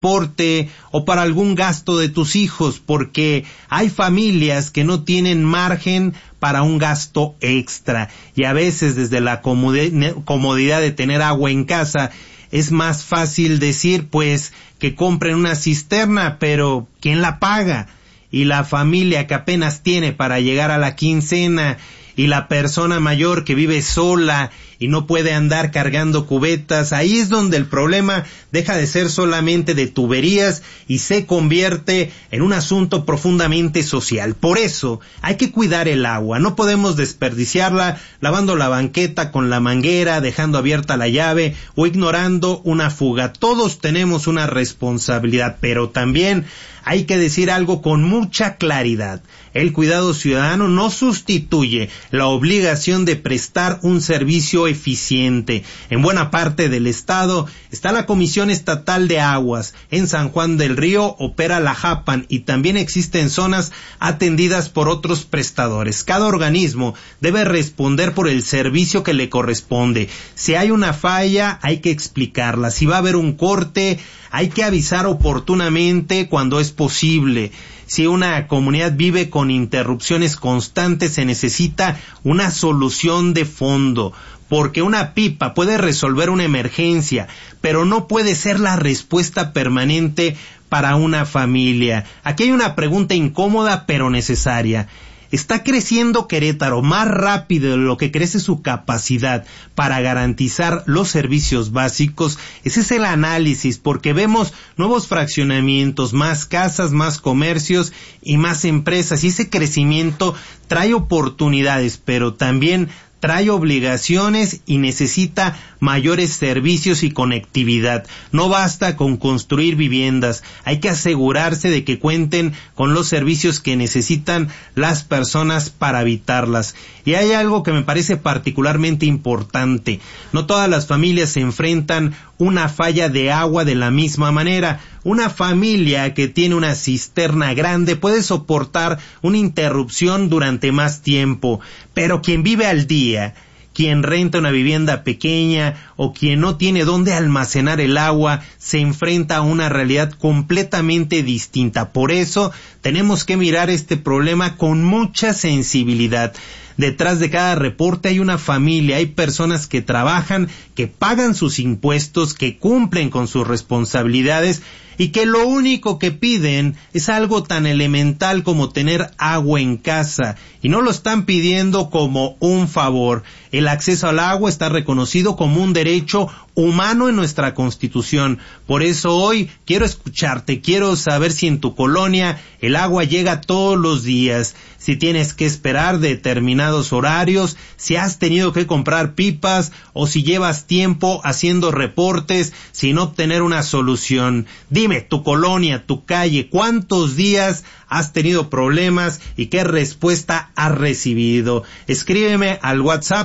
transporte o para algún gasto de tus hijos, porque hay familias que no tienen margen para un gasto extra y a veces desde la comodidad de tener agua en casa es más fácil decir pues que compren una cisterna, pero ¿quién la paga? Y la familia que apenas tiene para llegar a la quincena y la persona mayor que vive sola y no puede andar cargando cubetas, ahí es donde el problema deja de ser solamente de tuberías y se convierte en un asunto profundamente social. Por eso hay que cuidar el agua, no podemos desperdiciarla lavando la banqueta con la manguera, dejando abierta la llave o ignorando una fuga. Todos tenemos una responsabilidad, pero también hay que decir algo con mucha claridad. El cuidado ciudadano no sustituye la obligación de prestar un servicio eficiente. En buena parte del estado está la Comisión Estatal de Aguas. En San Juan del Río opera la JAPAN y también existen zonas atendidas por otros prestadores. Cada organismo debe responder por el servicio que le corresponde. Si hay una falla, hay que explicarla. Si va a haber un corte, hay que avisar oportunamente cuando es posible. Si una comunidad vive con interrupciones constantes, se necesita una solución de fondo, porque una pipa puede resolver una emergencia, pero no puede ser la respuesta permanente para una familia. Aquí hay una pregunta incómoda pero necesaria. ¿Está creciendo Querétaro más rápido de lo que crece su capacidad para garantizar los servicios básicos? Ese es el análisis, porque vemos nuevos fraccionamientos, más casas, más comercios y más empresas, y ese crecimiento trae oportunidades, pero también trae obligaciones y necesita mayores servicios y conectividad. No basta con construir viviendas, hay que asegurarse de que cuenten con los servicios que necesitan las personas para habitarlas. Y hay algo que me parece particularmente importante. No todas las familias se enfrentan una falla de agua de la misma manera. Una familia que tiene una cisterna grande puede soportar una interrupción durante más tiempo, pero quien vive al día, quien renta una vivienda pequeña o quien no tiene dónde almacenar el agua, se enfrenta a una realidad completamente distinta. Por eso tenemos que mirar este problema con mucha sensibilidad. Detrás de cada reporte hay una familia, hay personas que trabajan, que pagan sus impuestos, que cumplen con sus responsabilidades y que lo único que piden es algo tan elemental como tener agua en casa, y no lo están pidiendo como un favor. El acceso al agua está reconocido como un derecho humano en nuestra Constitución. Por eso hoy quiero escucharte, quiero saber si en tu colonia el agua llega todos los días, si tienes que esperar determinados horarios, si has tenido que comprar pipas o si llevas tiempo haciendo reportes sin obtener una solución. Dime, tu colonia, tu calle, ¿cuántos días has tenido problemas y qué respuesta has recibido? Escríbeme al WhatsApp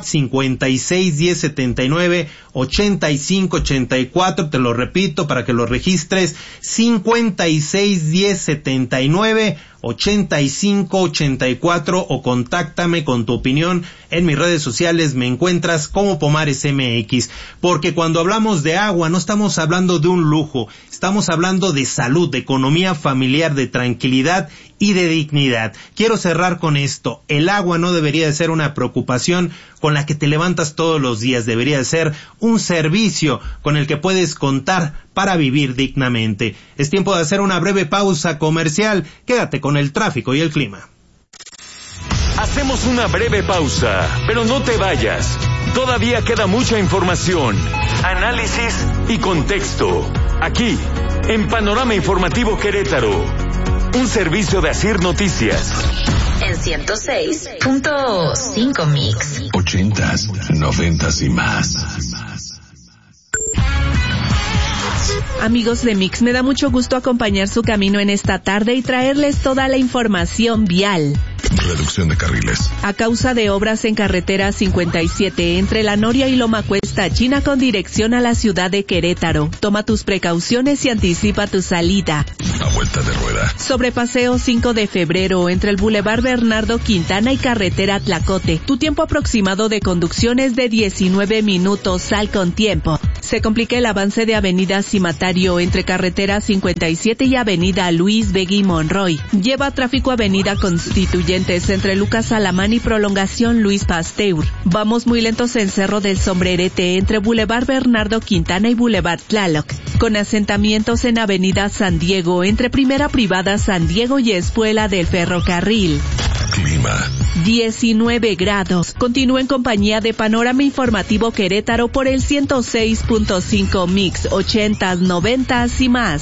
56 10 79 85 84, te lo repito para que lo registres, 56 10 79 85 84, o contáctame con tu opinión en mis redes sociales. Me encuentras como Pomares MX, porque cuando hablamos de agua no estamos hablando de un lujo, estamos hablando de salud, de economía familiar, de tranquilidad y de dignidad. Quiero cerrar con esto: el agua no debería de ser una preocupación con la que te levantas todos los días, debería de ser un servicio con el que puedes contar para vivir dignamente. Es tiempo de hacer una breve pausa comercial. Quédate con el tráfico y el clima. Hacemos una breve pausa, pero no te vayas. Todavía queda mucha información, análisis y contexto. Aquí, en Panorama Informativo Querétaro, un servicio de Asir Noticias. En 106.5 Mix. 80s, 90s y más. Amigos de Mix, me da mucho gusto acompañar su camino en esta tarde y traerles toda la información vial. Reducción de carriles. A causa de obras en carretera 57 entre La Noria y Loma Cuesta China con dirección a la ciudad de Querétaro. Toma tus precauciones y anticipa tu salida. Abuelo vuelta de rueda. Sobre Paseo 5 de Febrero, entre el Boulevard Bernardo Quintana y Carretera Tlacote, tu tiempo aproximado de conducción es de 19 minutos. Sal con tiempo. Se complica el avance de Avenida Cimatario entre Carretera 57 y Avenida Luis Begui Monroy. Lleva tráfico Avenida Constituyentes entre Lucas Alamán y Prolongación Luis Pasteur. Vamos muy lentos en Cerro del Sombrerete entre Boulevard Bernardo Quintana y Boulevard Tlaloc, con asentamientos en Avenida San Diego entre Primera Privada San Diego y Espuela del Ferrocarril. Clima. 19 grados. Continúa en compañía de Panorama Informativo Querétaro por el 106.5 Mix, 80s, 90s y más.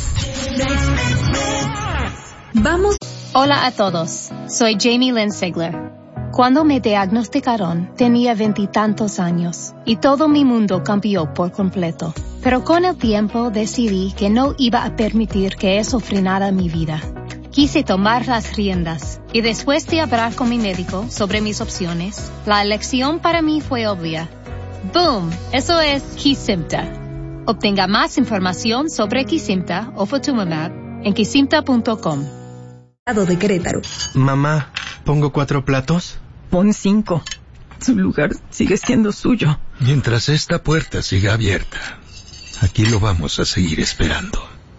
Vamos. Hola a todos, soy Jamie Lynn Sigler. Cuando me diagnosticaron, tenía 20 y tantos años, y todo mi mundo cambió por completo. Pero con el tiempo decidí que no iba a permitir que eso frenara mi vida. Quise tomar las riendas, y después de hablar con mi médico sobre mis opciones, la elección para mí fue obvia. ¡Boom! Eso es Kesimpta. Obtenga más información sobre Kesimpta o Ofatumumab en kesimpta.com. De Querétaro. Mamá, ¿pongo 4 platos? Pon 5. Su lugar sigue siendo suyo. Mientras esta puerta siga abierta, aquí lo vamos a seguir esperando.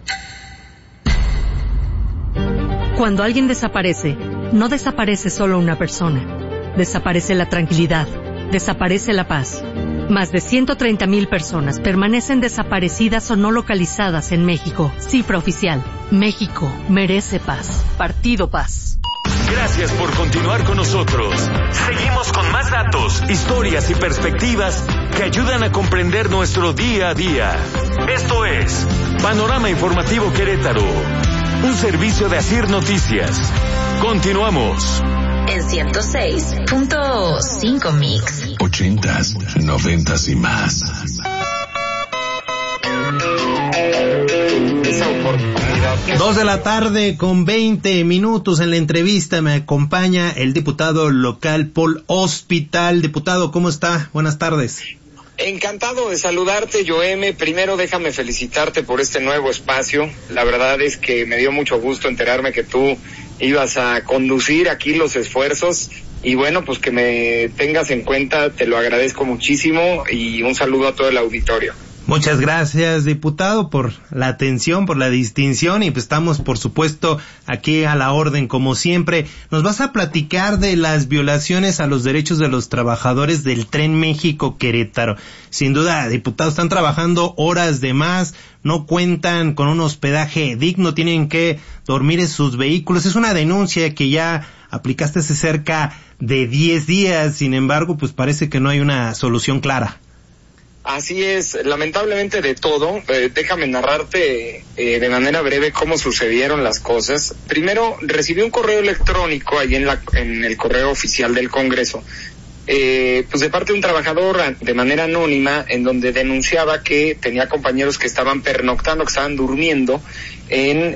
Cuando alguien desaparece, no desaparece solo una persona. Desaparece la tranquilidad, desaparece la paz. Más de 130,000 personas permanecen desaparecidas o no localizadas en México. Cifra oficial. México merece paz. Partido Paz. Gracias por continuar con nosotros. Seguimos con más datos, historias y perspectivas que ayudan a comprender nuestro día a día. Esto es Panorama Informativo Querétaro, un servicio de Asir Noticias. Continuamos. En 106.5 Mix. 80s, 90s y más. 2 de la tarde con 20 minutos. En la entrevista me acompaña el diputado local Paul Hospital. Diputado, ¿cómo está? Buenas tardes. Encantado de saludarte, Joeme. Primero déjame felicitarte por este nuevo espacio. La verdad es que me dio mucho gusto enterarme que tú ibas a conducir aquí los esfuerzos. Y bueno, pues que me tengas en cuenta, te lo agradezco muchísimo y un saludo a todo el auditorio. Muchas gracias, diputado, por la atención, por la distinción, y pues estamos, por supuesto, aquí a la orden, como siempre. Nos vas a platicar de las violaciones a los derechos de los trabajadores del Tren México-Querétaro. Sin duda, diputado, están trabajando horas de más, no cuentan con un hospedaje digno, tienen que dormir en sus vehículos. Es una denuncia que ya aplicaste hace cerca de 10 días, sin embargo, pues parece que no hay una solución clara. Así es, lamentablemente de todo. Déjame narrarte de manera breve cómo sucedieron las cosas. Primero, recibí un correo electrónico ahí en el correo oficial del Congreso, pues de parte de un trabajador de manera anónima, en donde denunciaba que tenía compañeros que estaban pernoctando, que estaban durmiendo en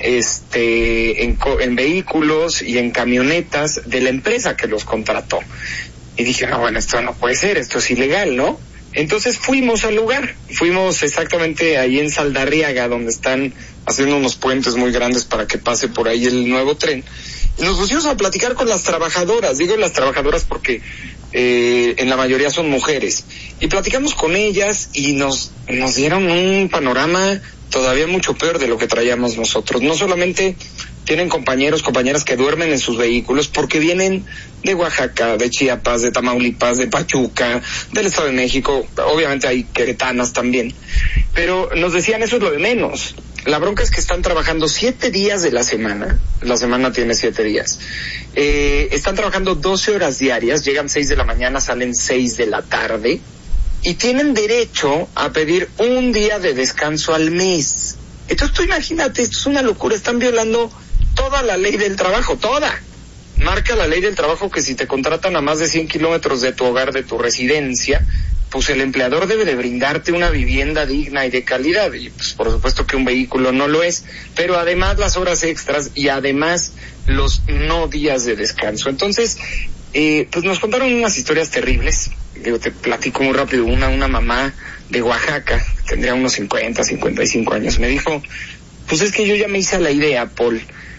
vehículos y en camionetas de la empresa que los contrató. Y dije, no, bueno, esto no puede ser, esto es ilegal, ¿no? Entonces fuimos al lugar, fuimos exactamente ahí en Saldarriaga, donde están haciendo unos puentes muy grandes para que pase por ahí el nuevo tren, y nos pusimos a platicar con las trabajadoras. Digo las trabajadoras porque en la mayoría son mujeres, y platicamos con ellas y nos dieron un panorama todavía mucho peor de lo que traíamos nosotros. No solamente tienen compañeros, compañeras que duermen en sus vehículos porque vienen de Oaxaca, de Chiapas, de Tamaulipas, de Pachuca, del Estado de México, obviamente hay queretanas también, pero nos decían eso es lo de menos. La bronca es que están trabajando 7 días de la semana tiene 7 días, están trabajando 12 horas diarias, llegan 6 de la mañana, salen 6 de la tarde, y tienen derecho a pedir un día de descanso al mes. Entonces tú imagínate, esto es una locura, están violando toda la ley del trabajo, toda. Marca la ley del trabajo que si te contratan a más de 100 kilómetros de tu hogar, de tu residencia, pues el empleador debe de brindarte una vivienda digna y de calidad, y pues por supuesto que un vehículo no lo es, pero además las horas extras y además los no días de descanso. Entonces, pues nos contaron unas historias terribles. Digo, te platico muy rápido. Una mamá de Oaxaca, tendría unos 50, 55 años, me dijo, pues es que yo ya me hice la idea, Paul,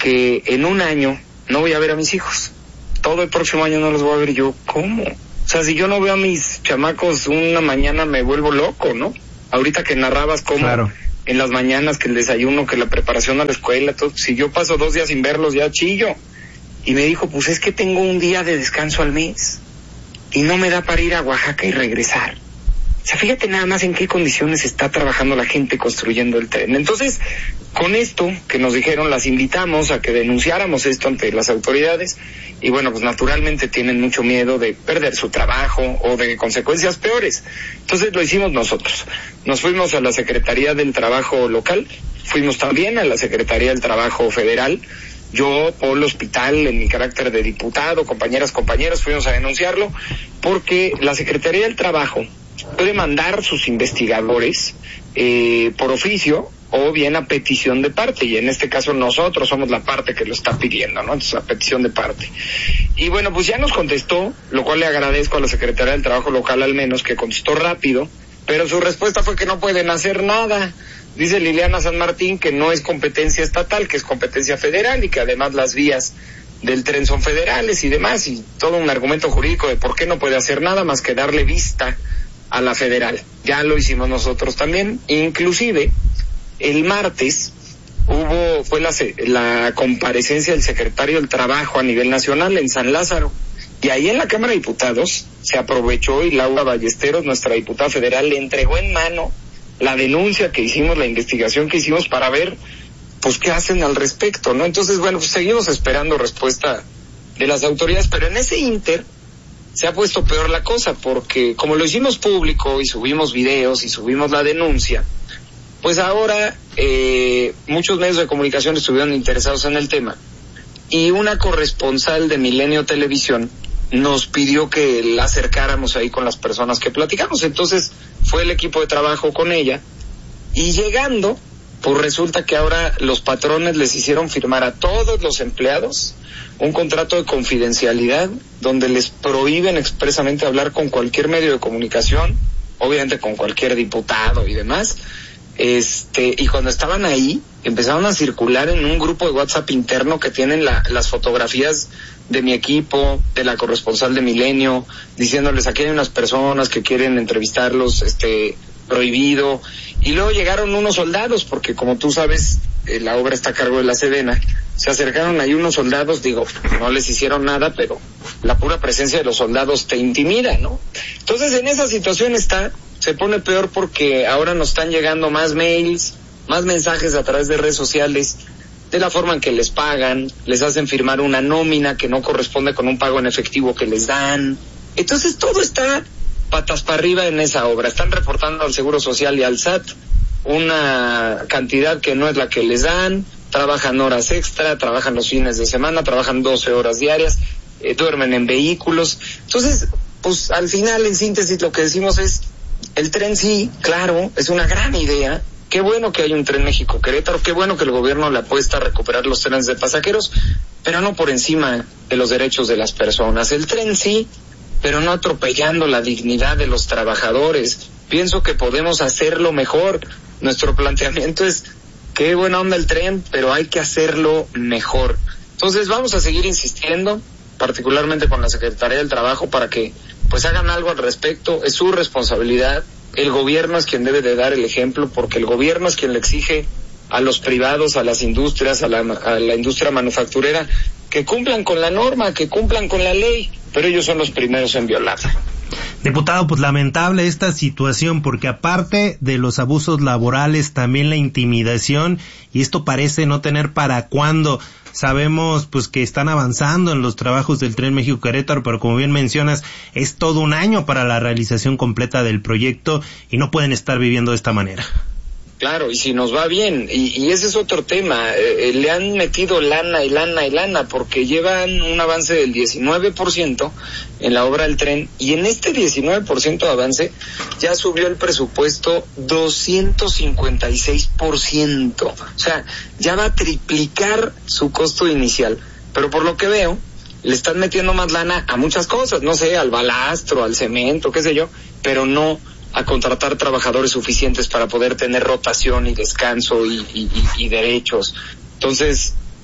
porque en un año no voy a ver a mis hijos. Todo el próximo año no los voy a ver. Yo, ¿cómo? O sea, si yo no veo a mis chamacos una mañana me vuelvo loco, ¿no? Ahorita que narrabas cómo claro. En las mañanas, que el desayuno, que la preparación a la escuela, todo, si yo paso 2 días sin verlos ya chillo. Y me dijo, pues es que tengo un día de descanso al mes y no me da para ir a Oaxaca y regresar. O sea, fíjate nada más en qué condiciones está trabajando la gente construyendo el tren. Entonces, con esto que nos dijeron, las invitamos a que denunciáramos esto ante las autoridades y bueno, pues naturalmente tienen mucho miedo de perder su trabajo o de consecuencias peores. Entonces lo hicimos nosotros. Nos fuimos a la Secretaría del Trabajo local, fuimos también a la Secretaría del Trabajo federal. Yo, Polo Hospital, en mi carácter de diputado, compañeros, fuimos a denunciarlo porque la Secretaría del Trabajo puede mandar sus investigadores por oficio o bien a petición de parte, y en este caso nosotros somos la parte que lo está pidiendo, ¿no? Entonces, a petición de parte. Y bueno, pues ya nos contestó, lo cual le agradezco a la Secretaría del Trabajo local al menos, que contestó rápido, pero su respuesta fue que no pueden hacer nada. Dice Liliana San Martín que no es competencia estatal, que es competencia federal y que además las vías del tren son federales y demás, y todo un argumento jurídico de por qué no puede hacer nada más que darle vista a la federal. Ya lo hicimos nosotros también, inclusive el martes fue la comparecencia del secretario del Trabajo a nivel nacional en San Lázaro, y ahí en la Cámara de Diputados se aprovechó y Laura Ballesteros, nuestra diputada federal, le entregó en mano la denuncia que hicimos, la investigación que hicimos para ver pues qué hacen al respecto, ¿no? Entonces, bueno, pues seguimos esperando respuesta de las autoridades, pero en ese ínter se ha puesto peor la cosa, porque como lo hicimos público y subimos videos y subimos la denuncia, pues ahora muchos medios de comunicación estuvieron interesados en el tema, y una corresponsal de Milenio Televisión nos pidió que la acercáramos ahí con las personas que platicamos. Entonces fue el equipo de trabajo con ella, y llegando, pues resulta que ahora los patrones les hicieron firmar a todos los empleados un contrato de confidencialidad donde les prohíben expresamente hablar con cualquier medio de comunicación, obviamente con cualquier diputado y demás. Y cuando estaban ahí, empezaron a circular en un grupo de WhatsApp interno que tienen las fotografías de mi equipo, de la corresponsal de Milenio, diciéndoles aquí hay unas personas que quieren entrevistarlos, prohibido. Y luego llegaron unos soldados, porque como tú sabes, la obra está a cargo de la Sedena. Se acercaron ahí unos soldados, digo, no les hicieron nada, pero la pura presencia de los soldados te intimida, ¿no? Entonces en esa situación se pone peor, porque ahora nos están llegando más mails, más mensajes a través de redes sociales, de la forma en que les pagan, les hacen firmar una nómina que no corresponde con un pago en efectivo que les dan. Entonces todo está patas para arriba en esa obra. Están reportando al Seguro Social y al SAT una cantidad que no es la que les dan, trabajan horas extra, trabajan los fines de semana, trabajan 12 horas diarias, duermen en vehículos. Entonces, pues al final, en síntesis, lo que decimos es, el tren sí, claro, es una gran idea. Qué bueno que hay un tren México-Querétaro, qué bueno que el gobierno le apuesta a recuperar los trenes de pasajeros, pero no por encima de los derechos de las personas. El tren sí, pero no atropellando la dignidad de los trabajadores. Pienso que podemos hacerlo mejor. Nuestro planteamiento es, qué buena onda el tren, pero hay que hacerlo mejor. Entonces vamos a seguir insistiendo, particularmente con la Secretaría del Trabajo, para que pues hagan algo al respecto. Es su responsabilidad. El gobierno es quien debe de dar el ejemplo, porque el gobierno es quien le exige a los privados, a las industrias, a la industria manufacturera, que cumplan con la norma, que cumplan con la ley, pero ellos son los primeros en violarla. Diputado, pues lamentable esta situación, porque aparte de los abusos laborales, también la intimidación, y esto parece no tener para cuándo. Sabemos pues que están avanzando en los trabajos del Tren México-Querétaro, pero como bien mencionas, es todo un año para la realización completa del proyecto y no pueden estar viviendo de esta manera. Claro, y si nos va bien, y ese es otro tema, le han metido lana y lana y lana, porque llevan un avance del 19% en la obra del tren, y en este 19% de avance ya subió el presupuesto 256%, o sea, ya va a triplicar su costo inicial, pero por lo que veo, le están metiendo más lana a muchas cosas, no sé, al balastro, al cemento, qué sé yo, pero no a contratar trabajadores suficientes para poder tener rotación y descanso y derechos. Entonces,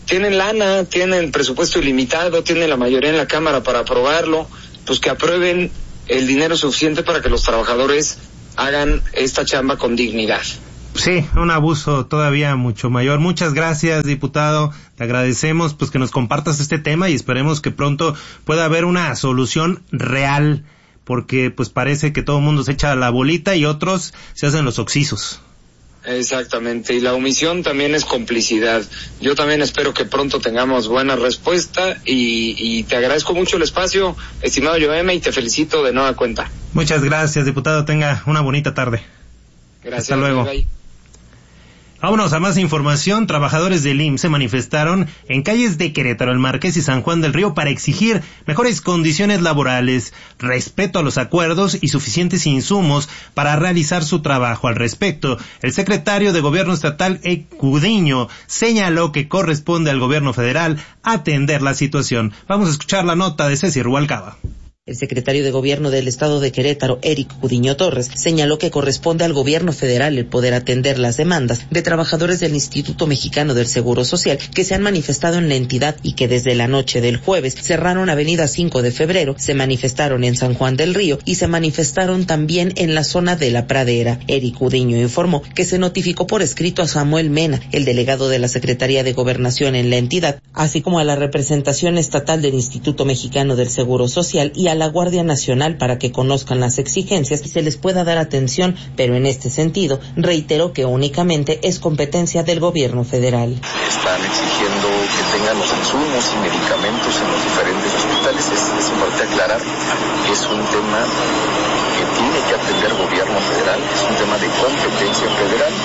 tienen lana, tienen presupuesto ilimitado, tienen la mayoría en la Cámara para aprobarlo, pues que aprueben el dinero suficiente para que los trabajadores hagan esta chamba con dignidad. Sí, un abuso todavía mucho mayor. Muchas gracias, diputado. Te agradecemos pues que nos compartas este tema y esperemos que pronto pueda haber una solución real, porque pues parece que todo el mundo se echa la bolita y otros se hacen los oxisos. Exactamente, y la omisión también es complicidad. Yo también espero que pronto tengamos buena respuesta y te agradezco mucho el espacio, estimado Joeme, y te felicito de nueva cuenta. Muchas gracias, diputado. Tenga una bonita tarde. Gracias. Hasta luego. Bye. Vámonos a más información. Trabajadores del IMSS se manifestaron en calles de Querétaro, El Marqués y San Juan del Río para exigir mejores condiciones laborales, respeto a los acuerdos y suficientes insumos para realizar su trabajo. Al respecto, el secretario de Gobierno Estatal, Eric Gudiño, señaló que corresponde al Gobierno Federal atender la situación. Vamos a escuchar la nota de Ceci Rubalcaba. El secretario de Gobierno del Estado de Querétaro, Eric Gudiño Torres, señaló que corresponde al Gobierno Federal el poder atender las demandas de trabajadores del Instituto Mexicano del Seguro Social que se han manifestado en la entidad y que desde la noche del jueves cerraron Avenida 5 de Febrero, se manifestaron en San Juan del Río y se manifestaron también en la zona de La Pradera. Eric Gudiño informó que se notificó por escrito a Samuel Mena, el delegado de la Secretaría de Gobernación en la entidad, así como a la representación estatal del Instituto Mexicano del Seguro Social y a la Guardia Nacional para que conozcan las exigencias y se les pueda dar atención, pero en este sentido reiteró que únicamente es competencia del Gobierno Federal. Están exigiendo que tengan los insumos y medicamentos en los diferentes hospitales. Es importante aclarar que es un tema que tiene que atender el Gobierno Federal, es un tema de competencia federal.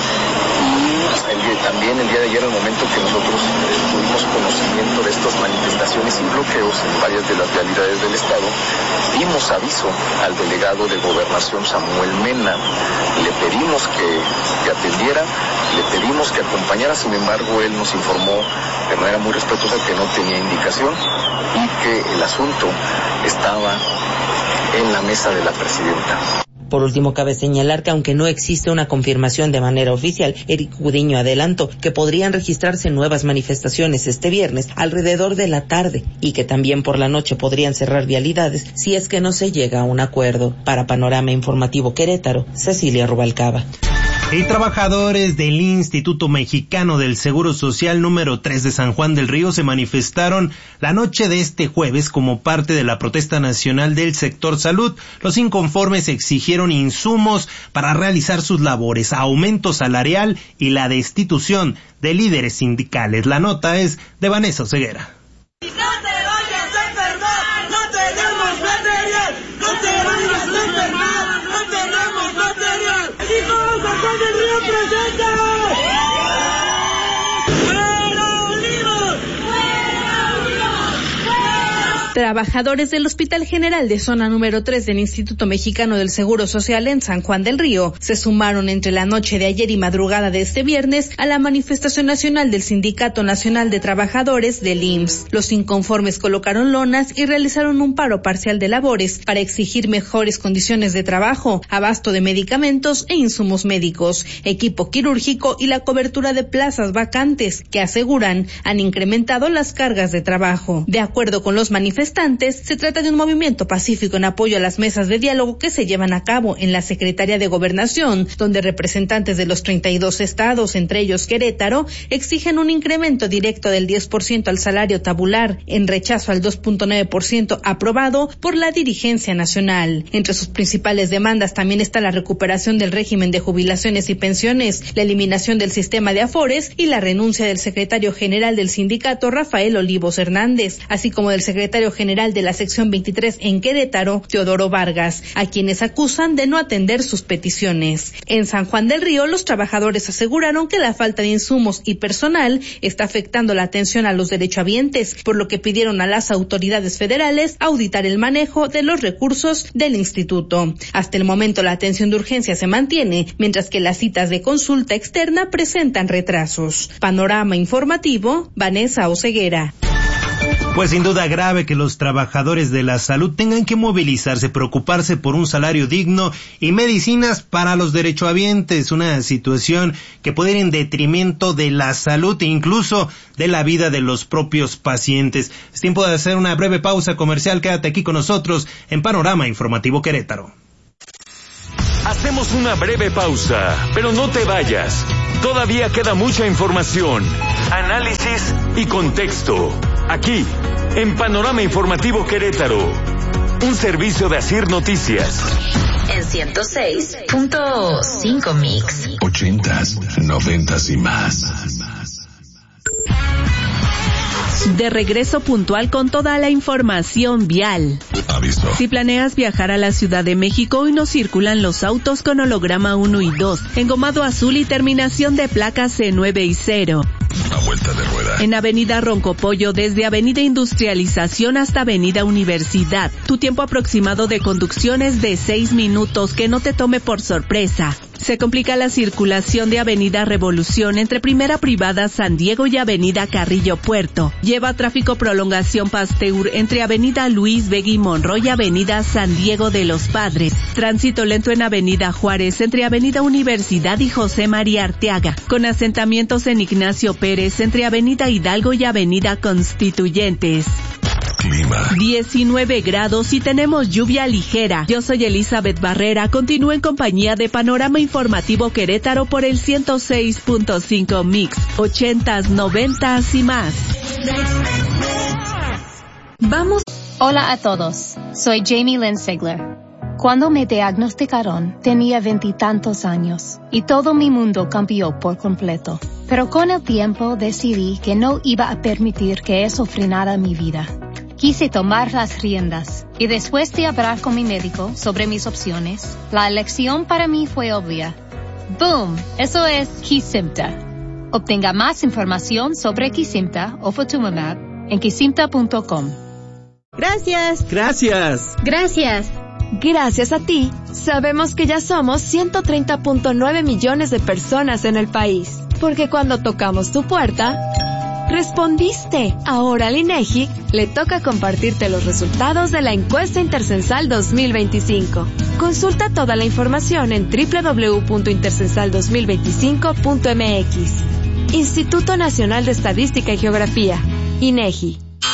Y también el día de ayer, al momento que nosotros tuvimos conocimiento de estas manifestaciones y bloqueos en varias de las vialidades del Estado, dimos aviso al delegado de Gobernación, Samuel Mena. Le pedimos que atendiera, le pedimos que acompañara, sin embargo, él nos informó de manera muy respetuosa que no tenía indicación y que el asunto estaba en la mesa de la presidenta. Por último, cabe señalar que aunque no existe una confirmación de manera oficial, Eric Gudiño adelantó que podrían registrarse nuevas manifestaciones este viernes alrededor de la tarde y que también por la noche podrían cerrar vialidades si es que no se llega a un acuerdo. Para Panorama Informativo Querétaro, Cecilia Rubalcaba. Y trabajadores del Instituto Mexicano del Seguro Social número 3 de San Juan del Río se manifestaron la noche de este jueves como parte de la protesta nacional del sector salud. Los inconformes exigieron insumos para realizar sus labores, aumento salarial y la destitución de líderes sindicales. La nota es de Vanessa Oseguera. Trabajadores del Hospital General de Zona número 3 del Instituto Mexicano del Seguro Social en San Juan del Río se sumaron entre la noche de ayer y madrugada de este viernes a la manifestación nacional del Sindicato Nacional de Trabajadores del IMSS. Los inconformes colocaron lonas y realizaron un paro parcial de labores para exigir mejores condiciones de trabajo, abasto de medicamentos e insumos médicos, equipo quirúrgico y la cobertura de plazas vacantes que aseguran han incrementado las cargas de trabajo. De acuerdo con los manifestantes, se trata de un movimiento pacífico en apoyo a las mesas de diálogo que se llevan a cabo en la Secretaría de Gobernación, donde representantes de los 32 estados, entre ellos Querétaro, exigen un incremento directo del 10% al salario tabular, en rechazo al 2.9% aprobado por la dirigencia nacional. Entre sus principales demandas también está la recuperación del régimen de jubilaciones y pensiones, la eliminación del sistema de afores y la renuncia del secretario general del sindicato, Rafael Olivos Hernández, así como del secretario general de la sección 23 en Querétaro, Teodoro Vargas, a quienes acusan de no atender sus peticiones. En San Juan del Río, los trabajadores aseguraron que la falta de insumos y personal está afectando la atención a los derechohabientes, por lo que pidieron a las autoridades federales auditar el manejo de los recursos del instituto. Hasta el momento la atención de urgencia se mantiene, mientras que las citas de consulta externa presentan retrasos. Panorama Informativo, Vanessa Oseguera. Pues sin duda grave que los trabajadores de la salud tengan que movilizarse, preocuparse por un salario digno y medicinas para los derechohabientes, una situación que puede ir en detrimento de la salud e incluso de la vida de los propios pacientes. Es tiempo de hacer una breve pausa comercial, quédate aquí con nosotros en Panorama Informativo Querétaro. Hacemos una breve pausa, pero no te vayas. Todavía queda mucha información, análisis y contexto. Aquí, en Panorama Informativo Querétaro, un servicio de Asir Noticias. En 106.5 Mix. 80s, 90s y más. De regreso puntual con toda la información vial. Aviso. Si planeas viajar a la Ciudad de México, hoy no circulan los autos con holograma 1 y 2, engomado azul y terminación de placas C9 y 0. A vuelta de rueda. En Avenida Roncopollo, desde Avenida Industrialización hasta Avenida Universidad. Tu tiempo aproximado de conducción es de 6 minutos, que no te tome por sorpresa. Se complica la circulación de Avenida Revolución entre Primera Privada San Diego y Avenida Carrillo Puerto. Lleva tráfico prolongación Pasteur entre Avenida Luis Vega y Monroy y Avenida San Diego de los Padres. Tránsito lento en Avenida Juárez entre Avenida Universidad y José María Arteaga, con asentamientos en Ignacio Pérez entre Avenida Hidalgo y Avenida Constituyentes. Clima. 19 grados y tenemos lluvia ligera. Yo soy Elizabeth Barrera. Continúo en compañía de Panorama Informativo Querétaro por el 106.5 Mix. 80s, 90s y más. Vamos. Hola a todos. Soy Jamie Lynn Sigler. Cuando me diagnosticaron, tenía 20 y tantos años y todo mi mundo cambió por completo. Pero con el tiempo decidí que no iba a permitir que eso frenara mi vida. Quise tomar las riendas y después de hablar con mi médico sobre mis opciones, la elección para mí fue obvia. ¡Boom! Eso es Kesimpta. Obtenga más información sobre Kesimpta o Ofatumumab en kesimpta.com. Gracias. Gracias. Gracias. Gracias a ti, sabemos que ya somos 130.9 millones de personas en el país. Porque cuando tocamos tu puerta, respondiste. Ahora al INEGI le toca compartirte los resultados de la encuesta intercensal 2025. Consulta toda la información en www.intercensal2025.mx. Instituto Nacional de Estadística y Geografía, INEGI.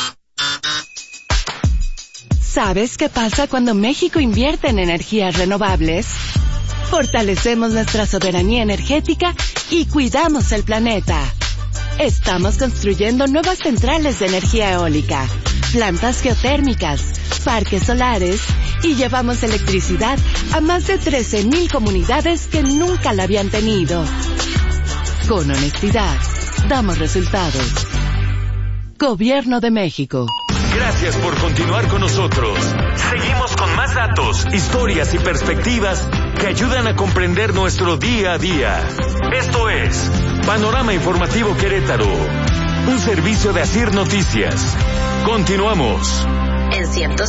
¿Sabes qué pasa cuando México invierte en energías renovables? Fortalecemos nuestra soberanía energética y cuidamos el planeta. Estamos construyendo nuevas centrales de energía eólica, plantas geotérmicas, parques solares y llevamos electricidad a más de 13,000 comunidades que nunca la habían tenido. Con honestidad, damos resultados. Gobierno de México. Gracias por continuar con nosotros. Seguimos con más datos, historias y perspectivas que ayudan a comprender nuestro día a día. Esto es Panorama Informativo Querétaro, un servicio de Asir Noticias. Continuamos. En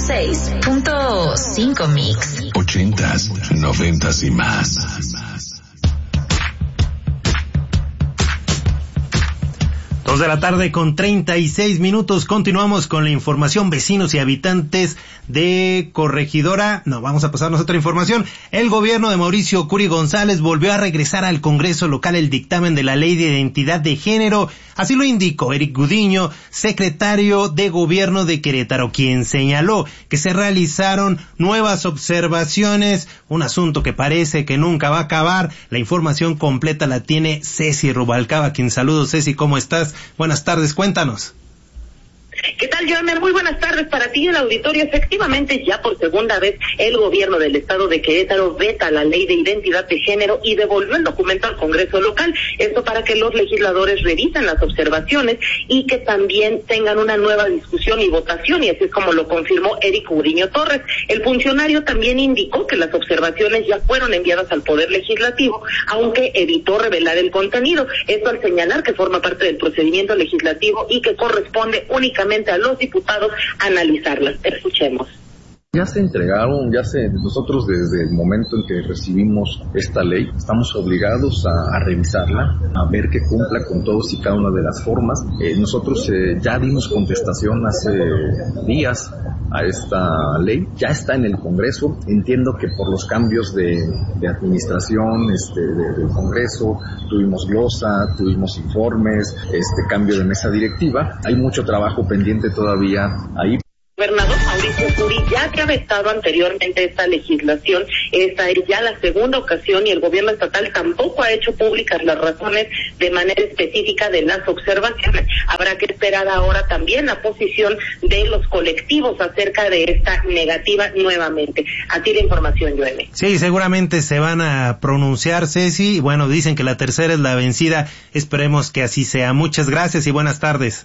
106.5 Mix. 80s, 90s y más. 2 de la tarde con 36 minutos. Continuamos con la información. Vecinos y habitantes de Corregidora. No, vamos a pasarnos a otra información. El gobierno de Mauricio Curi González volvió a regresar al Congreso local el dictamen de la Ley de Identidad de Género. Así lo indicó Eric Gudiño, secretario de Gobierno de Querétaro, quien señaló que se realizaron nuevas observaciones, un asunto que parece que nunca va a acabar. La información completa la tiene Ceci Rubalcaba, quien saludo. Ceci, ¿cómo estás? Buenas tardes, cuéntanos. ¿Qué tal, Joamer? Muy buenas tardes para ti y el auditorio. Efectivamente, ya por segunda vez, el gobierno del estado de Querétaro veta la ley de identidad de género y devolvió el documento al Congreso local. Esto para que los legisladores revisen las observaciones y que también tengan una nueva discusión y votación, y así es como lo confirmó Eric Gudiño Torres. El funcionario también indicó que las observaciones ya fueron enviadas al Poder Legislativo, aunque evitó revelar el contenido. Esto al señalar que forma parte del procedimiento legislativo y que corresponde únicamente a los diputados analizarlas. Escuchemos. Ya se entregaron, nosotros desde el momento en que recibimos esta ley, estamos obligados a revisarla, a ver que cumpla con todos y cada una de las formas. Nosotros ya dimos contestación hace días a esta ley, ya está en el Congreso. Entiendo que por los cambios de administración del Congreso, tuvimos glosa, tuvimos informes, cambio de mesa directiva, hay mucho trabajo pendiente todavía ahí. El gobernador Mauricio Curi ya había vetado anteriormente esta legislación. Esta es ya la segunda ocasión y el gobierno estatal tampoco ha hecho públicas las razones de manera específica de las observaciones. Habrá que esperar ahora también la posición de los colectivos acerca de esta negativa nuevamente. Así la información, Joeme. Sí, seguramente se van a pronunciar, Ceci. Bueno, dicen que la tercera es la vencida. Esperemos que así sea. Muchas gracias y buenas tardes.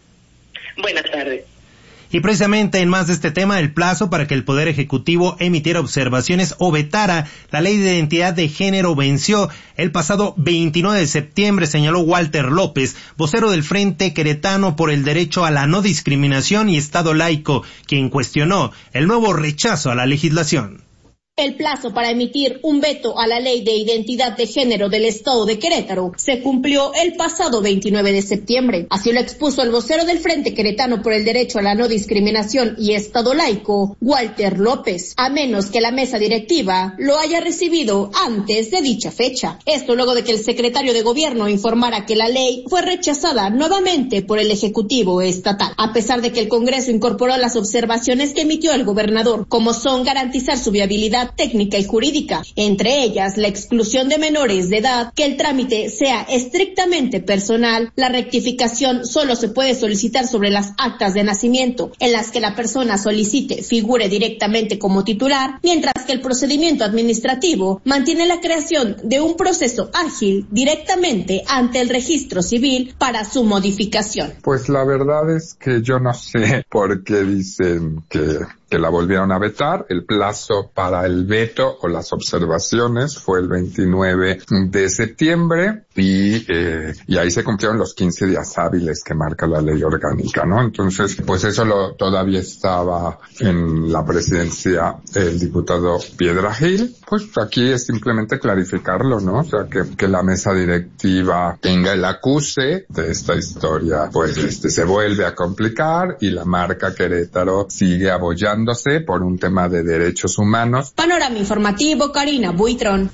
Buenas tardes. Y precisamente en más de este tema, el plazo para que el Poder Ejecutivo emitiera observaciones o vetara la Ley de Identidad de Género venció el pasado 29 de septiembre, señaló Walter López, vocero del Frente Queretano por el Derecho a la No Discriminación y Estado Laico, quien cuestionó el nuevo rechazo a la legislación. El plazo para emitir un veto a la Ley de Identidad de Género del Estado de Querétaro se cumplió el pasado 29 de septiembre. Así lo expuso el vocero del Frente Queretano por el Derecho a la No Discriminación y Estado Laico, Walter López, a menos que la mesa directiva lo haya recibido antes de dicha fecha. Esto luego de que el secretario de Gobierno informara que la ley fue rechazada nuevamente por el Ejecutivo Estatal, a pesar de que el Congreso incorporó las observaciones que emitió el gobernador, como son garantizar su viabilidad técnica y jurídica, entre ellas la exclusión de menores de edad, que el trámite sea estrictamente personal, la rectificación solo se puede solicitar sobre las actas de nacimiento en las que la persona solicite figure directamente como titular, mientras que el procedimiento administrativo mantiene la creación de un proceso ágil directamente ante el registro civil para su modificación. Pues la verdad es que yo no sé por qué dicen que la volvieron a vetar. El plazo para el veto o las observaciones fue el 29 de septiembre y ahí se cumplieron los 15 días hábiles que marca la ley orgánica, ¿no? Entonces, pues eso todavía estaba en la presidencia el diputado Piedra Gil. Pues aquí es simplemente clarificarlo, ¿no? O sea, que la mesa directiva tenga el acuse de esta historia, pues se vuelve a complicar y la marca Querétaro sigue abollando por un tema de derechos humanos. Panorama informativo, Karina Buitrón.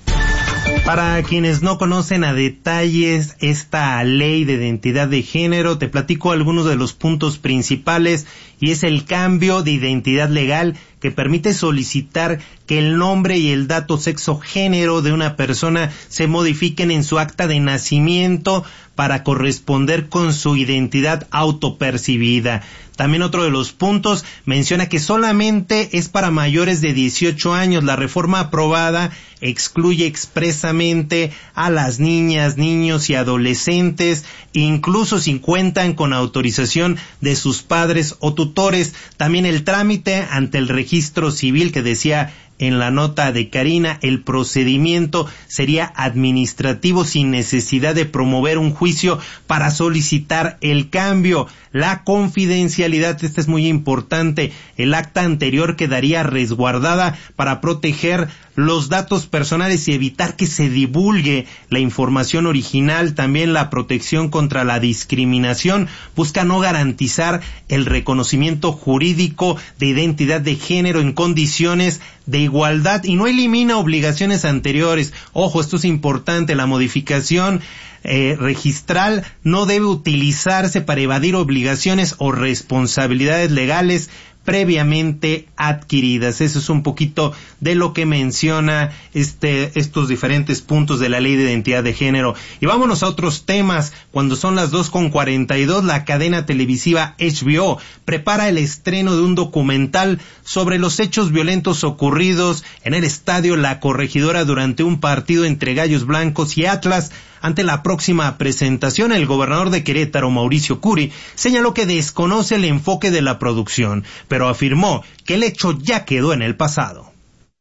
Para quienes no conocen a detalles esta ley de identidad de género, te platico algunos de los puntos principales y es el cambio de identidad legal que permite solicitar que el nombre y el dato sexo género de una persona se modifiquen en su acta de nacimiento para corresponder con su identidad autopercibida. También otro de los puntos menciona que solamente es para mayores de 18 años. La reforma aprobada excluye expresamente a las niñas, niños y adolescentes, incluso si cuentan con autorización de sus padres o tutores. También el trámite ante el registro civil que decía en la nota de Karina, el procedimiento sería administrativo sin necesidad de promover un juicio para solicitar el cambio. La confidencialidad, esta es muy importante, el acta anterior quedaría resguardada para proteger los datos personales y evitar que se divulgue la información original. También la protección contra la discriminación busca no garantizar el reconocimiento jurídico de identidad de género en condiciones de igualdad y no elimina obligaciones anteriores. Ojo, esto es importante, la modificación registral no debe utilizarse para evadir obligaciones o responsabilidades legales previamente adquiridas. Eso es un poquito de lo que menciona estos diferentes puntos de la Ley de Identidad de Género. Y vámonos a otros temas. Cuando son las 2:42, la cadena televisiva HBO prepara el estreno de un documental sobre los hechos violentos ocurridos en el estadio La Corregidora durante un partido entre Gallos Blancos y Atlas. Ante la próxima presentación, el gobernador de Querétaro, Mauricio Curi, señaló que desconoce el enfoque de la producción, pero afirmó que el hecho ya quedó en el pasado.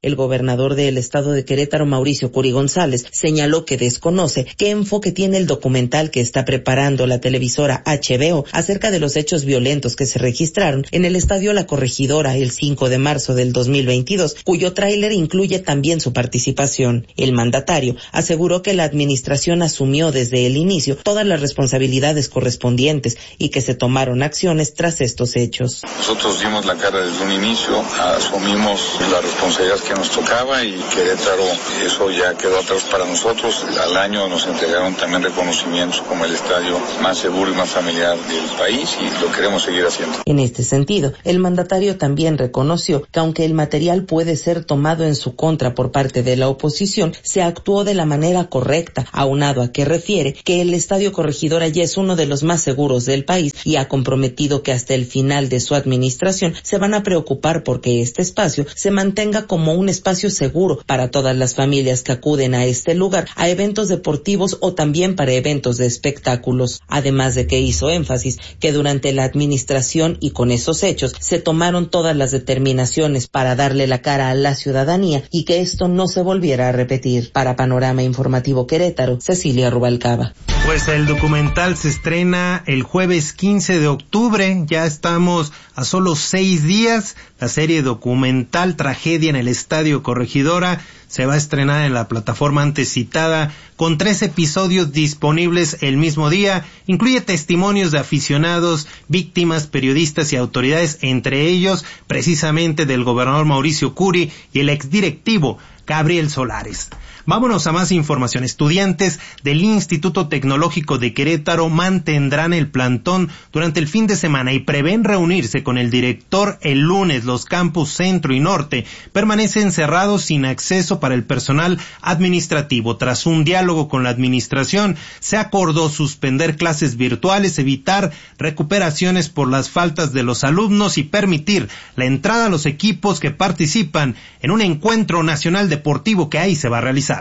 El gobernador del estado de Querétaro, Mauricio Curi González, señaló que desconoce qué enfoque tiene el documental que está preparando la televisora HBO acerca de los hechos violentos que se registraron en el estadio La Corregidora el 5 de marzo del 2022, cuyo tráiler incluye también su participación. El mandatario aseguró que la administración asumió desde el inicio todas las responsabilidades correspondientes y que se tomaron acciones tras estos hechos. Nosotros dimos la cara desde un inicio, asumimos las responsabilidades que nos tocaba y Querétaro, eso ya quedó atrás para nosotros. Al año nos entregaron también reconocimientos como el estadio más seguro y más familiar del país y lo queremos seguir haciendo. En este sentido, el mandatario también reconoció que aunque el material puede ser tomado en su contra por parte de la oposición, se actuó de la manera correcta, aunado a que refiere que el estadio Corregidora ya es uno de los más seguros del país y ha comprometido que hasta el final de su administración se van a preocupar porque este espacio se mantenga como un espacio seguro para todas las familias que acuden a este lugar, a eventos deportivos o también para eventos de espectáculos. Además de que hizo énfasis que durante la administración y con esos hechos se tomaron todas las determinaciones para darle la cara a la ciudadanía y que esto no se volviera a repetir. Para Panorama Informativo Querétaro, Cecilia Rubalcaba. Pues el documental se estrena el jueves 15 de octubre, ya estamos a solo 6 días. La serie documental Tragedia en el Estadio Corregidora se va a estrenar en la plataforma antes citada, con 3 episodios disponibles el mismo día. Incluye testimonios de aficionados, víctimas, periodistas y autoridades, entre ellos precisamente del gobernador Mauricio Curi y el exdirectivo Gabriel Solares. Vámonos a más información. Estudiantes del Instituto Tecnológico de Querétaro mantendrán el plantón durante el fin de semana y prevén reunirse con el director el lunes. Los campus Centro y Norte permanecen cerrados sin acceso para el personal administrativo. Tras un diálogo con la administración, se acordó suspender clases virtuales, evitar recuperaciones por las faltas de los alumnos y permitir la entrada a los equipos que participan en un encuentro nacional deportivo que ahí se va a realizar.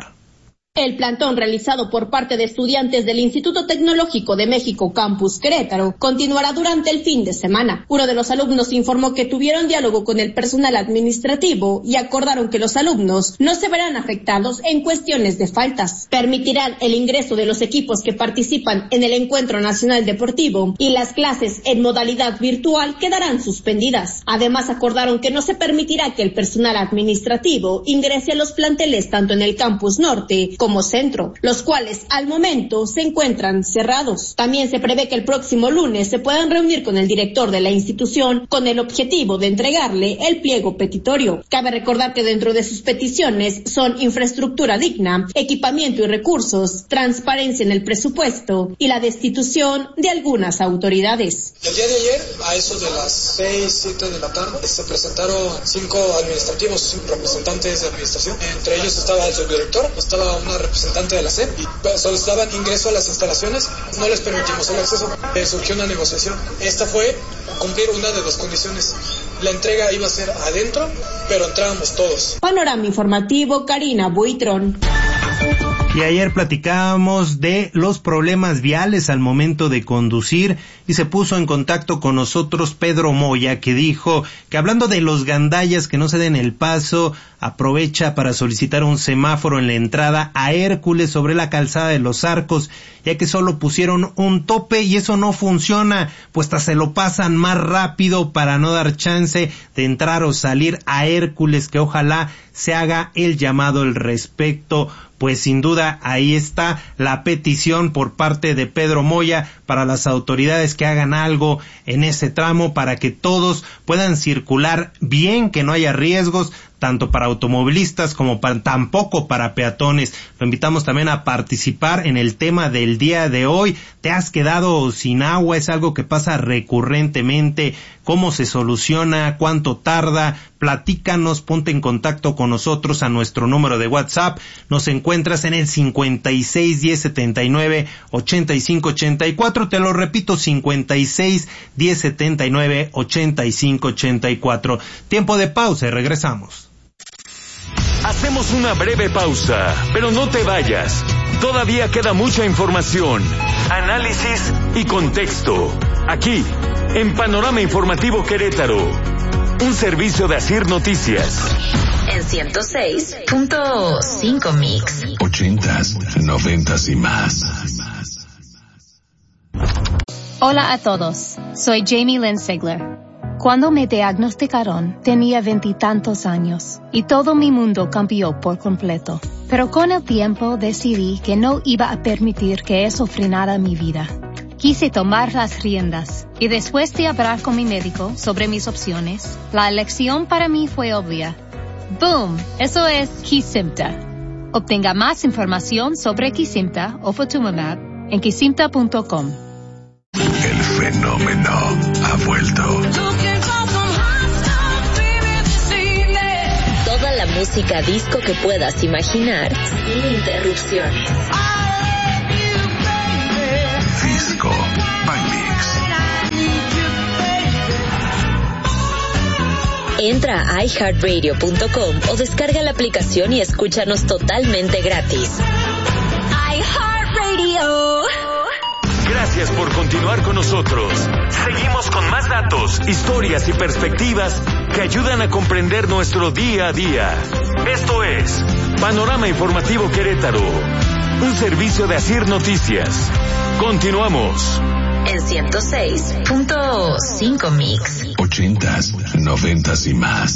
El plantón realizado por parte de estudiantes del Instituto Tecnológico de México Campus Querétaro continuará durante el fin de semana. Uno de los alumnos informó que tuvieron diálogo con el personal administrativo y acordaron que los alumnos no se verán afectados en cuestiones de faltas. Permitirán el ingreso de los equipos que participan en el Encuentro Nacional Deportivo y las clases en modalidad virtual quedarán suspendidas. Además, acordaron que no se permitirá que el personal administrativo ingrese a los planteles tanto en el Campus Norte como Centro, los cuales al momento se encuentran cerrados. También se prevé que el próximo lunes se puedan reunir con el director de la institución con el objetivo de entregarle el pliego petitorio. Cabe recordar que dentro de sus peticiones son infraestructura digna, equipamiento y recursos, transparencia en el presupuesto y la destitución de algunas autoridades. El día de ayer, a eso de las 6, 7 de la tarde, se presentaron 5 administrativos, 5 representantes de administración. Entre ellos estaba el subdirector, estaba una representante de la SEP y solicitaban ingreso a las instalaciones. No les permitimos el acceso. Surgió una negociación. Esta fue cumplir una de las condiciones. La entrega iba a ser adentro, pero entrábamos todos. Panorama Informativo, Karina Buitrón. Y ayer platicábamos de los problemas viales al momento de conducir y se puso en contacto con nosotros Pedro Moya, que dijo que hablando de los gandallas que no se den el paso, aprovecha para solicitar un semáforo en la entrada a Hércules sobre la calzada de Los Arcos, ya que solo pusieron un tope y eso no funciona, pues hasta se lo pasan más rápido para no dar chance de entrar o salir a Hércules, que ojalá se haga el llamado al respecto. Pues sin duda ahí está la petición por parte de Pedro Moya para las autoridades que hagan algo en ese tramo para que todos puedan circular bien, que no haya riesgos tanto para automovilistas como tampoco para peatones. Lo invitamos también a participar en el tema del día de hoy. ¿Te has quedado sin agua? Es algo que pasa recurrentemente. ¿Cómo se soluciona? ¿Cuánto tarda? Platícanos, ponte en contacto con nosotros a nuestro número de WhatsApp. Nos encuentras en el 56 10 79 85 84. Te lo repito, 56 10 79 85 84. Tiempo de pausa y regresamos. Hacemos una breve pausa, pero no te vayas. Todavía queda mucha información, análisis y contexto. Aquí, en Panorama Informativo Querétaro. Un servicio de Asir Noticias. En En 106.5 Mix. 80s, 90s y más. Hola a todos, soy Jamie Lynn Sigler. Cuando me diagnosticaron, tenía 20 y tantos años, y todo mi mundo cambió por completo. Pero con el tiempo decidí que no iba a permitir que eso frenara mi vida. Quise tomar las riendas, y después de hablar con mi médico sobre mis opciones, la elección para mí fue obvia. ¡Boom! Eso es Kesimpta. Obtenga más información sobre Kesimpta o Ofatumumab en kesimpta.com. El fenómeno ha vuelto. Toda la música disco que puedas imaginar sin interrupciones. Disco by Mix. Entra a iHeartRadio.com o descarga la aplicación y escúchanos totalmente gratis. iHeartRadio. Gracias por continuar con nosotros. Seguimos con más datos, historias y perspectivas que ayudan a comprender nuestro día a día. Esto es Panorama Informativo Querétaro, un servicio de Asir Noticias. Continuamos. En 106.5 Mix. 80s, 90s y más.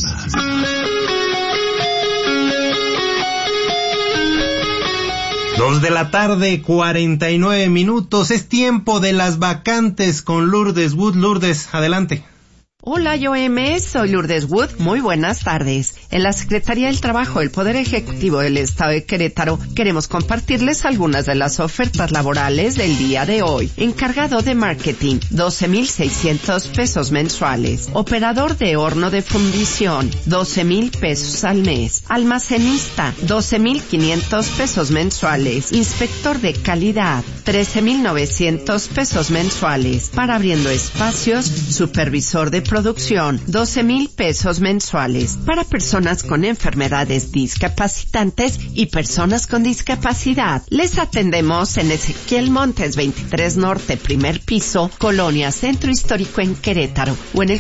Dos de la tarde, 49 minutos. Es tiempo de las vacantes con Lourdes Wood. Lourdes, adelante. Hola, Joem, soy Lourdes Wood. Muy buenas tardes. En la Secretaría del Trabajo del Poder Ejecutivo del Estado de Querétaro queremos compartirles algunas de las ofertas laborales del día de hoy. Encargado de marketing, 12,600 pesos mensuales. Operador de horno de fundición, 12,000 pesos al mes. Almacenista, 12,500 pesos mensuales. Inspector de calidad, 13,900 pesos mensuales. Para abriendo espacios, supervisor de producción, 12,000 pesos mensuales. Para personas con enfermedades discapacitantes y personas con discapacidad. Les atendemos en Ezequiel Montes 23 Norte, primer piso, Colonia Centro Histórico en Querétaro, o en el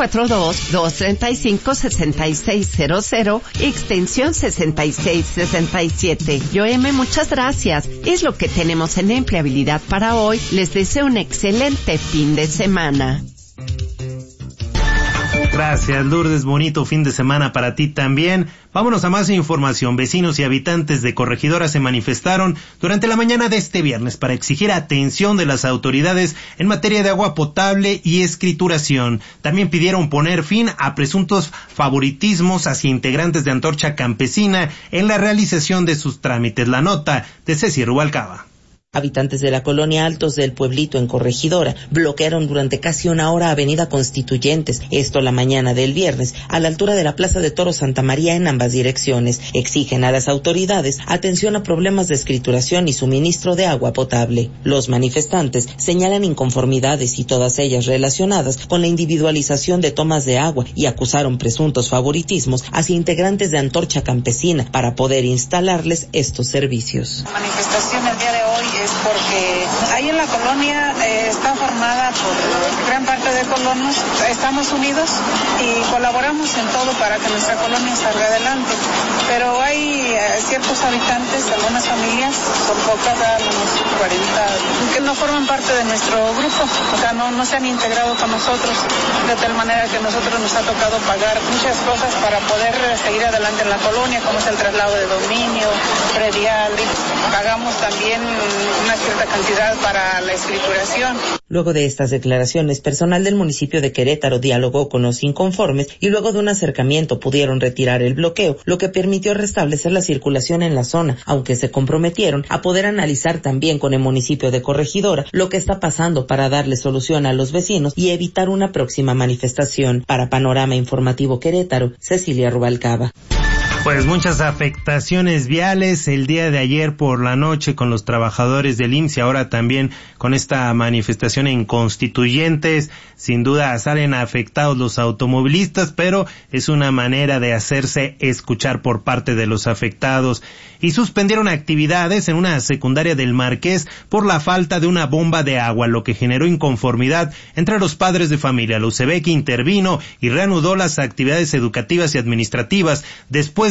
442-235-6600, extensión 6667. Joem, muchas gracias. Es lo que tenemos en empleabilidad para hoy. Les deseo un excelente fin de semana. Gracias, Lourdes. Bonito fin de semana para ti también. Vámonos a más información. Vecinos y habitantes de Corregidora se manifestaron durante la mañana de este viernes para exigir atención de las autoridades en materia de agua potable y escrituración. También pidieron poner fin a presuntos favoritismos hacia integrantes de Antorcha Campesina en la realización de sus trámites. La nota de Ceci Rubalcaba. Habitantes de la colonia Altos del Pueblito en Corregidora bloquearon durante casi una hora Avenida Constituyentes, esto la mañana del viernes, a la altura de la Plaza de Toros Santa María en ambas direcciones. Exigen a las autoridades atención a problemas de escrituración y suministro de agua potable. Los manifestantes señalan inconformidades y todas ellas relacionadas con la individualización de tomas de agua y acusaron presuntos favoritismos hacia integrantes de Antorcha Campesina para poder instalarles estos servicios. La manifestación el día de hoy es porque ahí en la colonia está formada por gran parte de colonos, estamos unidos y colaboramos en todo para que nuestra colonia salga adelante, pero hay ciertos habitantes, algunas familias, son pocas, unos 40, que no forman parte de nuestro grupo, o sea, no se han integrado con nosotros, de tal manera que nosotros nos ha tocado pagar muchas cosas para poder seguir adelante en la colonia, como es el traslado de dominio, predial, pagamos también una cierta cantidad para la escrituración. Luego de estas declaraciones, personal del municipio de Querétaro dialogó con los inconformes y luego de un acercamiento pudieron retirar el bloqueo, lo que permitió restablecer la circulación en la zona, aunque se comprometieron a poder analizar también con el municipio de Corregidora lo que está pasando para darle solución a los vecinos y evitar una próxima manifestación. Para Panorama Informativo Querétaro, Cecilia Rubalcaba. Pues muchas afectaciones viales el día de ayer por la noche con los trabajadores del IMSS y ahora también con esta manifestación en Constituyentes. Sin duda salen afectados los automovilistas, pero es una manera de hacerse escuchar por parte de los afectados. Y suspendieron actividades en una secundaria del Marqués por la falta de una bomba de agua, lo que generó inconformidad entre los padres de familia. La UCEBEC intervino y reanudó las actividades educativas y administrativas después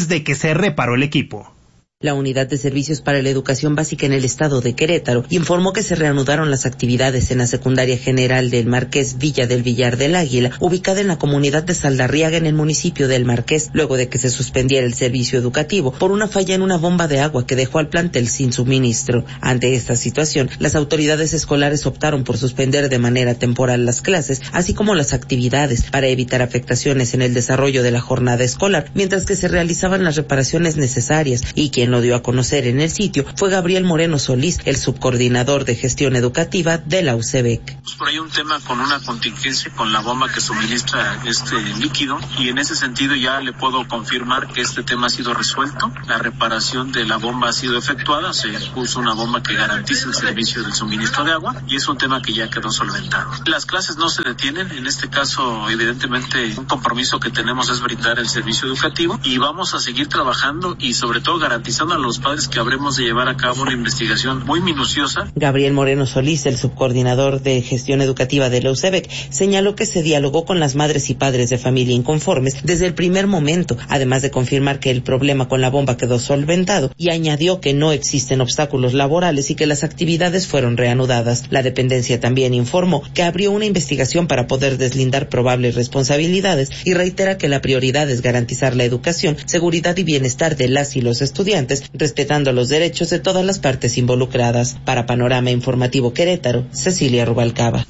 después de que se reparó el equipo. La Unidad de Servicios para la Educación Básica en el estado de Querétaro informó que se reanudaron las actividades en la Secundaria General del Marqués Villa del Villar del Águila, ubicada en la comunidad de Saldarriaga en el municipio del Marqués, luego de que se suspendiera el servicio educativo por una falla en una bomba de agua que dejó al plantel sin suministro. Ante esta situación, las autoridades escolares optaron por suspender de manera temporal las clases, así como las actividades, para evitar afectaciones en el desarrollo de la jornada escolar, mientras que se realizaban las reparaciones necesarias, y quien lo dio a conocer en el sitio fue Gabriel Moreno Solís, el subcoordinador de gestión educativa de la UCEBEC. Por ahí un tema con una contingencia con la bomba que suministra este líquido, y en ese sentido ya le puedo confirmar que este tema ha sido resuelto. La reparación de la bomba ha sido efectuada, se puso una bomba que garantiza el servicio del suministro de agua y es un tema que ya quedó solventado. Las clases no se detienen, en este caso evidentemente un compromiso que tenemos es brindar el servicio educativo y vamos a seguir trabajando y sobre todo garantizando a los padres que habremos de llevar a cabo una investigación muy minuciosa. Gabriel Moreno Solís, el subcoordinador de gestión educativa de la UCEBEC, señaló que se dialogó con las madres y padres de familia inconformes desde el primer momento, además de confirmar que el problema con la bomba quedó solventado, y añadió que no existen obstáculos laborales y que las actividades fueron reanudadas. La dependencia también informó que abrió una investigación para poder deslindar probables responsabilidades y reitera que la prioridad es garantizar la educación, seguridad y bienestar de las y los estudiantes, respetando los derechos de todas las partes involucradas. Para Panorama Informativo Querétaro, Cecilia Rubalcaba.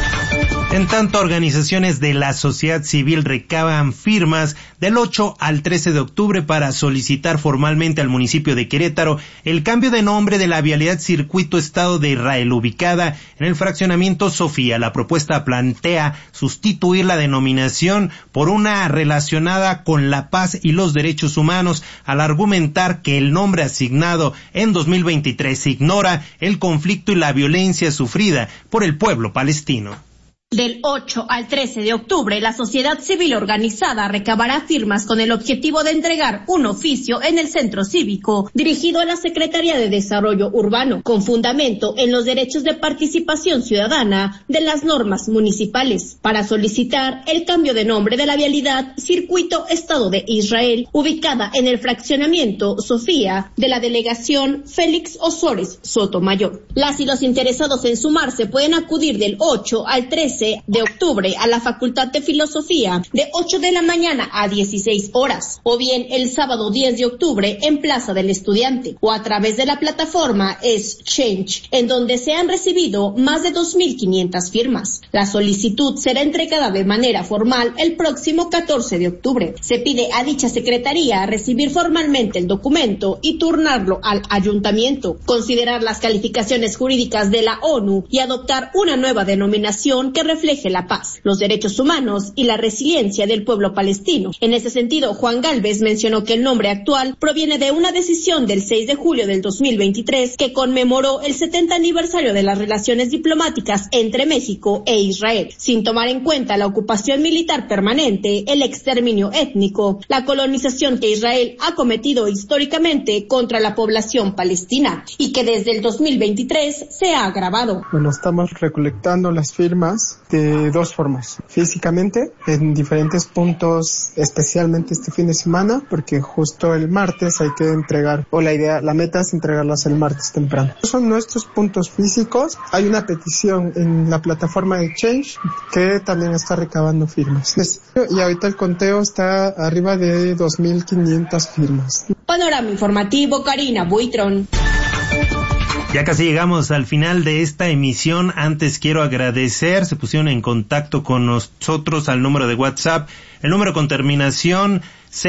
En tanto, organizaciones de la sociedad civil recaban firmas del 8 al 13 de octubre para solicitar formalmente al municipio de Querétaro el cambio de nombre de la vialidad Circuito Estado de Israel, ubicada en el fraccionamiento Sofía. La propuesta plantea sustituir la denominación por una relacionada con la paz y los derechos humanos, al argumentar que el nombre asignado en 2023 ignora el conflicto y la violencia sufrida por el pueblo palestino. Del 8 al 13 de octubre, la sociedad civil organizada recabará firmas con el objetivo de entregar un oficio en el centro cívico dirigido a la Secretaría de Desarrollo Urbano, con fundamento en los derechos de participación ciudadana de las normas municipales, para solicitar el cambio de nombre de la vialidad Circuito Estado de Israel, ubicada en el fraccionamiento Sofía de la delegación Félix Osores Sotomayor. Las y los interesados en sumarse pueden acudir del 8 al 13 de octubre a la Facultad de Filosofía de 8 de la mañana a 16 horas, o bien el sábado 10 de octubre en Plaza del Estudiante, o a través de la plataforma Exchange, en donde se han recibido más de 2.500 firmas. La solicitud será entregada de manera formal el próximo 14 de octubre. Se pide a dicha secretaría recibir formalmente el documento y turnarlo al ayuntamiento, considerar las calificaciones jurídicas de la ONU y adoptar una nueva denominación que refleje la paz, los derechos humanos y la resiliencia del pueblo palestino. En ese sentido, Juan Gálvez mencionó que el nombre actual proviene de una decisión del 6 de julio del 2023 que conmemoró el 70 aniversario de las relaciones diplomáticas entre México e Israel, sin tomar en cuenta la ocupación militar permanente, el exterminio étnico, la colonización que Israel ha cometido históricamente contra la población palestina y que desde el 2023 se ha agravado. Bueno, estamos recolectando las firmas de dos formas: físicamente en diferentes puntos, especialmente este fin de semana, porque justo el martes hay que entregar, o la meta es entregarlas el martes temprano. Son nuestros puntos físicos. Hay una petición en la plataforma de Change que también está recabando firmas. Y ahorita el conteo está arriba de 2.500 firmas. Panorama Informativo, Karina Buitrón. Ya casi llegamos al final de esta emisión. Antes quiero agradecer, se pusieron en contacto con nosotros al número de WhatsApp, el número con terminación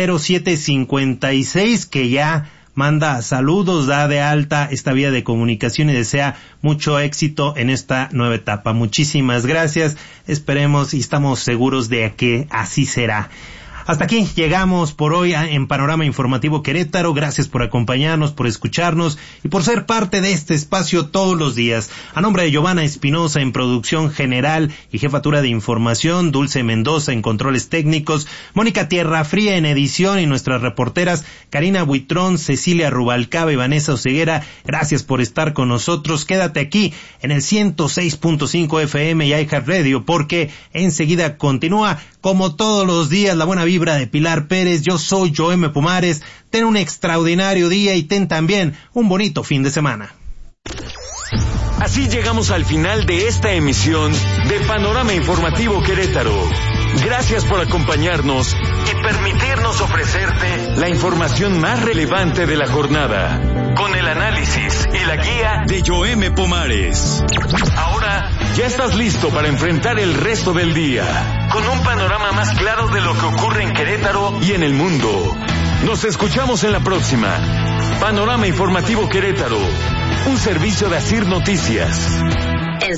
0756, que ya manda saludos, da de alta esta vía de comunicación y desea mucho éxito en esta nueva etapa. Muchísimas gracias, esperemos y estamos seguros de que así será. Hasta aquí llegamos por hoy en Panorama Informativo Querétaro. Gracias por acompañarnos, por escucharnos y por ser parte de este espacio todos los días. A nombre de Giovanna Espinosa en producción general y jefatura de información, Dulce Mendoza en controles técnicos, Mónica Tierrafría en edición y nuestras reporteras Karina Buitrón, Cecilia Rubalcaba y Vanessa Oseguera, gracias por estar con nosotros. Quédate aquí en el 106.5 FM y iHeartRadio, porque enseguida continúa, como todos los días, La Buena Vida vibra de Pilar Pérez, yo soy Joeme Pomares. Ten un extraordinario día y ten también un bonito fin de semana. Así llegamos al final de esta emisión de Panorama Informativo Querétaro. Gracias por acompañarnos y permitirnos ofrecerte la información más relevante de la jornada, con el análisis y la guía de Joeme Pomares. Ahora ya estás listo para enfrentar el resto del día, con un panorama más claro de lo que ocurre en Querétaro y en el mundo. Nos escuchamos en la próxima. Panorama Informativo Querétaro, un servicio de Asir Noticias. En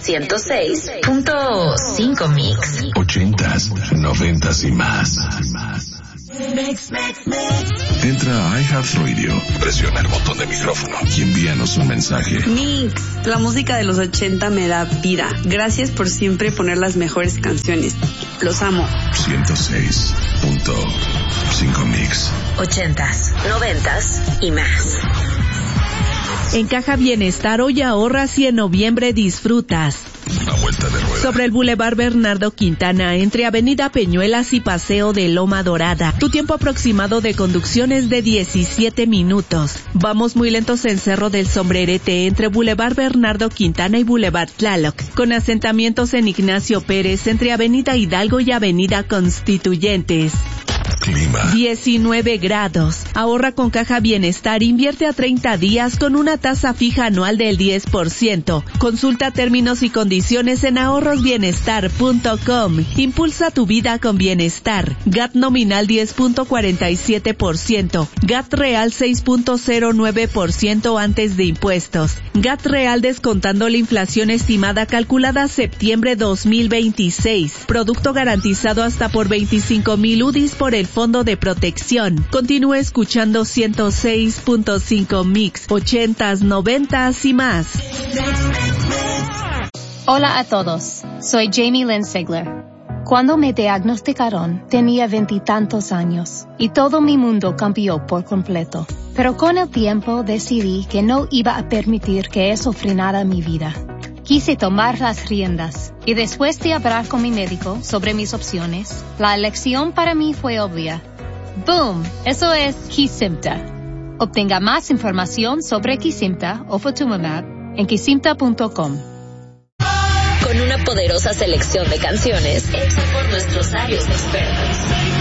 106.5 Mix. 80s, 90s y más. Entra a iHeartRadio, presiona el botón de micrófono y envíanos un mensaje. Mix, la música de los 80 me da vida. Gracias por siempre poner las mejores canciones. Los amo. 106.5 Mix. 80s, 90s y más. En Caja Bienestar hoy ahorras y en noviembre disfrutas. A vuelta de rueda. Sobre el Boulevard Bernardo Quintana, entre Avenida Peñuelas y Paseo de Loma Dorada. Tu tiempo aproximado de conducción es de 17 minutos. Vamos muy lentos en Cerro del Sombrerete, entre Boulevard Bernardo Quintana y Boulevard Tlaloc. Con asentamientos en Ignacio Pérez, entre Avenida Hidalgo y Avenida Constituyentes. Clima. 19 grados. Ahorra con Caja Bienestar. Invierte a 30 días con una tasa fija anual del 10%. Consulta términos y condiciones en ahorrosbienestar.com. Impulsa tu vida con bienestar. GAT nominal 10.47%. GAT real 6.09% antes de impuestos. GAT real descontando la inflación estimada calculada septiembre 2026. Producto garantizado hasta por 25,000 UDIs por el Fondo de Protección. Continúe escuchando 106.5 Mix, 80s, 90s y más. Hola a todos, soy Jamie Lynn Sigler. Cuando me diagnosticaron, tenía 20 y tantos años y todo mi mundo cambió por completo. Pero con el tiempo decidí que no iba a permitir que eso frenara mi vida. Quise tomar las riendas y después de hablar con mi médico sobre mis opciones, la elección para mí fue obvia. ¡Boom! Eso es Kesimpta. Obtenga más información sobre Kesimpta o Ofatumumab en kesimpta.com. Con una poderosa selección de canciones hecha por nuestros sabios expertos.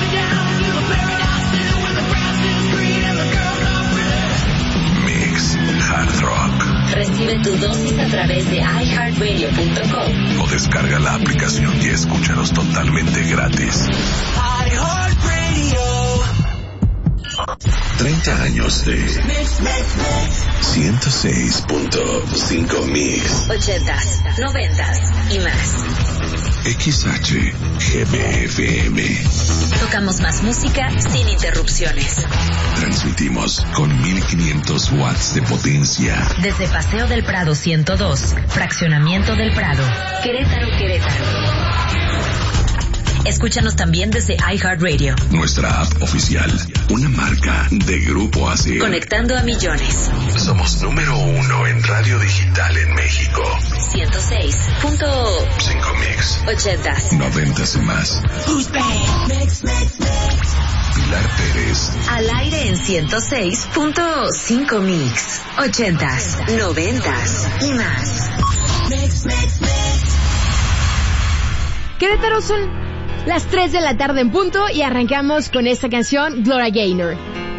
Mix Hard Rock. Recibe tu dosis a través de iHeartRadio.com O descarga la aplicación y escúchanos totalmente gratis. 30 años de 106.5 Mix. 80s, 90s y más. XHGBFM. Tocamos más música sin interrupciones. Transmitimos con 1500 watts de potencia. Desde Paseo del Prado 102, Fraccionamiento del Prado, Querétaro, Querétaro. Escúchanos también desde iHeartRadio. Nuestra app oficial, una marca de Grupo ASIR. Conectando a millones. Somos número 1 en radio digital en México. 106.5 Mix. 80s. 90s y más. Pilar Pérez. Al aire en 106.5 Mix. 80s, 90s y más. Querétaro, son las 3 de la tarde en punto y arrancamos con esta canción, Gloria Gaynor.